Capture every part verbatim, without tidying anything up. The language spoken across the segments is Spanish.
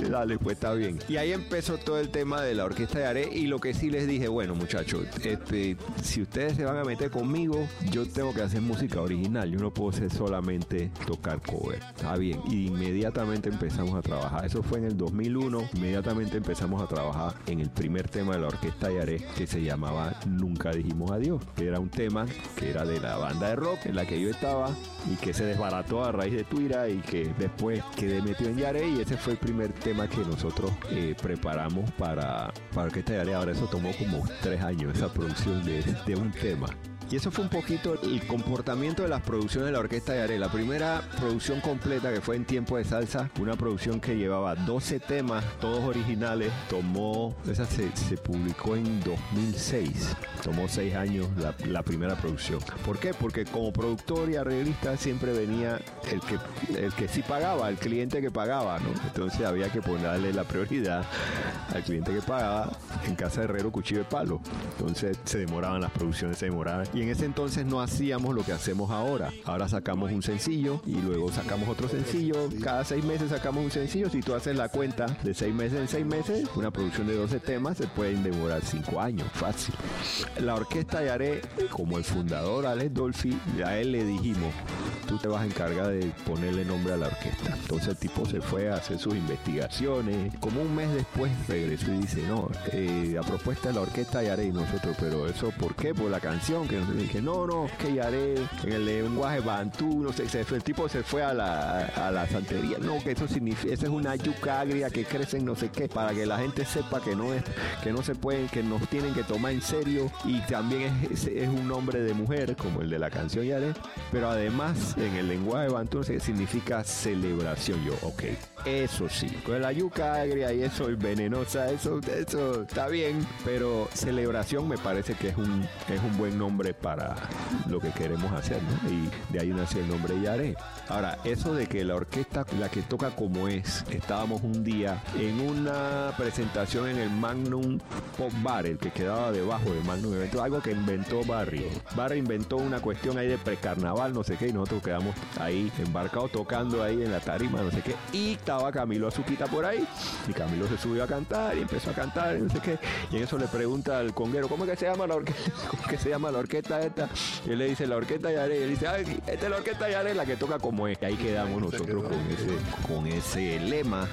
Dale, pues está bien. Y ahí empezó todo el tema de la Orquesta Yaré, y lo que sí les dije, bueno, muchachos, este, si ustedes se van a meter conmigo, yo tengo que hacer música original, yo no puedo ser solamente tocar cover. Está bien. Y inmediatamente empezamos a trabajar. Eso fue en el dos mil uno. Inmediatamente empezamos a trabajar en el primer tema de la Orquesta Yaré, que se llamaba Nunca Dijimos Adiós, que era un tema que era de la banda de rock en la que yo estaba y que se desbarató a raíz de Tuira y que después quedé metido en Yaré, y ese fue el primer tema que nosotros eh, preparamos para, para Orquesta Yaré. Ahora eso tomó como tres años, esa producción de, de un tema. Y eso fue un poquito el comportamiento de las producciones de la Orquesta Yaré. La primera producción completa, que fue en Tiempo de Salsa, una producción que llevaba doce temas, todos originales, tomó, esa se, se publicó en dos mil seis. Tomó seis años la, la primera producción. ¿Por qué? Porque como productor y arreglista siempre venía el que, el que sí pagaba, el cliente que pagaba, ¿no? Entonces había que ponerle la prioridad al cliente que pagaba. En casa de herrero, cuchillo de palo. Entonces se demoraban las producciones, se demoraban. Y en ese entonces no hacíamos lo que hacemos ahora. Ahora sacamos un sencillo y luego sacamos otro sencillo. Cada seis meses sacamos un sencillo. Si tú haces la cuenta de seis meses en seis meses, una producción de doce temas se pueden demorar cinco años, fácil. La Orquesta Yaré, como el fundador Alex Dolphy, a él le dijimos: tú te vas a encargar de ponerle nombre a la orquesta. Entonces el tipo se fue a hacer sus investigaciones. Como un mes después regresó y dice: no, eh, a propuesta de la Orquesta Yaré. Y nosotros, pero eso, ¿por qué? Por la canción. Que nos dije, no, no, que Yaré en el lenguaje bantú, no sé, se fue, el tipo se fue a la, a la santería. No, que eso significa, esa es una yuca agria que crece en no sé qué, para que la gente sepa que no es, que no se pueden, que nos tienen que tomar en serio. Y también es, es, es un nombre de mujer, como el de la canción Yaré, pero además en el lenguaje bantú significa celebración. Yo, ok, eso sí, con la yuca agria y eso, y venenosa, eso, eso está bien, pero celebración me parece que es un, es un buen nombre para lo que queremos hacer, ¿no? Y de ahí nace el nombre Yaré. Ahora, eso de que la orquesta, la que toca como es, estábamos un día en una presentación en el Magnum Pop Bar, el que quedaba debajo del Magnum Evento, algo que inventó Barry. Barry inventó una cuestión ahí de precarnaval, no sé qué, y nosotros quedamos ahí embarcados tocando ahí en la tarima, no sé qué, y estaba Camilo Azuquita por ahí, y Camilo se subió a cantar y empezó a cantar y no sé qué, y en eso le pregunta al conguero: ¿cómo es que se llama la orquesta? ¿Cómo es que se llama la orquesta esta? Y él le dice: la Orquesta Yaré. Y él dice: ay, esta es la Orquesta Yaré, la que toca como es. Y ahí quedamos nosotros con ese, con ese lema,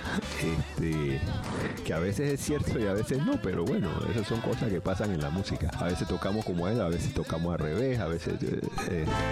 este, que a veces es cierto y a veces no, pero bueno, esas son cosas que pasan en la música. A veces tocamos como es, a veces tocamos al revés, a veces... Eh, eh.